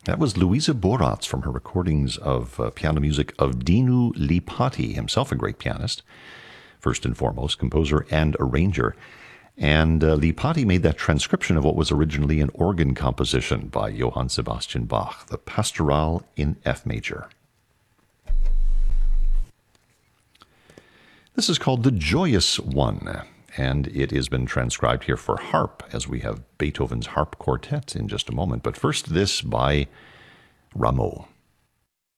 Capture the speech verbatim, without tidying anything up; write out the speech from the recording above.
That was Louisa Boratz from her recordings of uh, piano music of Dinu Lipati, himself a great pianist, first and foremost, composer and arranger. And uh, Lipati made that transcription of what was originally an organ composition by Johann Sebastian Bach, the Pastoral in F major. This is called The Joyous One, and it has been transcribed here for harp, as we have Beethoven's Harp Quartet in just a moment. But first, this by Rameau.